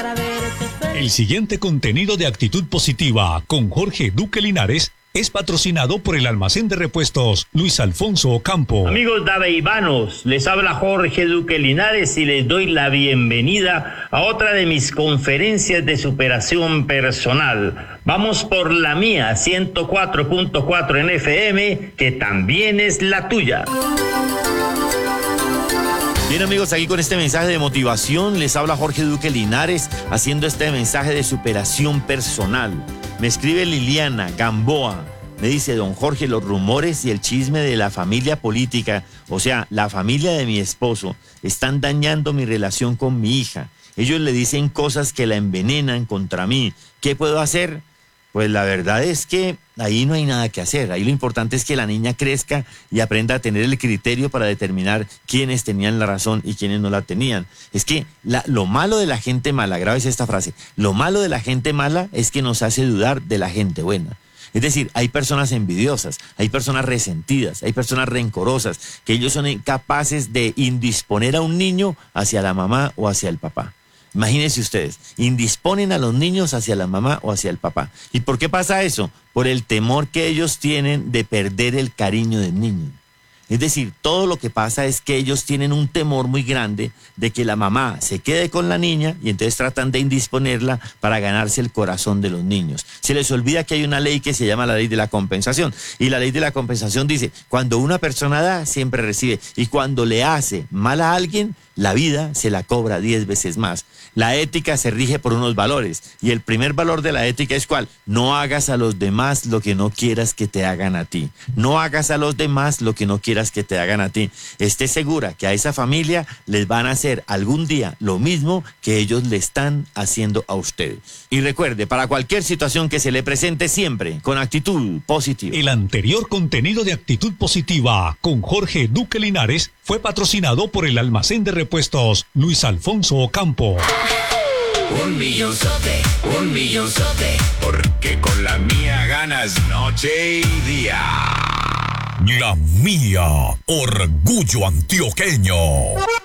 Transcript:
El siguiente contenido de Actitud Positiva con Jorge Duque Linares es patrocinado por el almacén de repuestos Luis Alfonso Ocampo. Amigos daveivanos, les habla Jorge Duque Linares y les doy la bienvenida a otra de mis conferencias de superación personal. Vamos por la mía, 104.4 en FM, que también es la tuya. Bien, amigos, aquí con este mensaje de motivación les habla Jorge Duque Linares haciendo este mensaje de superación personal. Me escribe Liliana Gamboa, me dice: don Jorge, los rumores y el chisme de la familia política, o sea, la familia de mi esposo, están dañando mi relación con mi hija. Ellos le dicen cosas que la envenenan contra mí. ¿Qué puedo hacer? Pues la verdad es que ahí no hay nada que hacer. Ahí lo importante es que la niña crezca y aprenda a tener el criterio para determinar quiénes tenían la razón y quiénes no la tenían. Es que lo malo de la gente mala, grabes esta frase, lo malo de la gente mala es que nos hace dudar de la gente buena. Es decir, hay personas envidiosas, hay personas resentidas, hay personas rencorosas, que ellos son incapaces de indisponer a un niño hacia la mamá o hacia el papá. Imagínense ustedes, indisponen a los niños hacia la mamá o hacia el papá. ¿Y por qué pasa eso? Por el temor que ellos tienen de perder el cariño del niño. Es decir, todo lo que pasa es que ellos tienen un temor muy grande de que la mamá se quede con la niña y entonces tratan de indisponerla para ganarse el corazón de los niños. Se les olvida que hay una ley que se llama la ley de la compensación. Y la ley de la compensación dice, cuando una persona da, siempre recibe. Y cuando le hace mal a alguien, la vida se la cobra 10 veces más. La ética se rige por unos valores. Y el primer valor de la ética es ¿cuál? No hagas a los demás lo que no quieras que te hagan a ti. No hagas a los demás lo que no quieras que te hagan a ti. Esté segura que a esa familia les van a hacer algún día lo mismo que ellos le están haciendo a usted. Y recuerde, para cualquier situación que se le presente, siempre con actitud positiva. El anterior contenido de Actitud Positiva con Jorge Duque Linares fue patrocinado por el almacén de repuestos Luis Alfonso Ocampo. Un millonzote, porque con la mía ganas noche y día. La mía, orgullo antioqueño.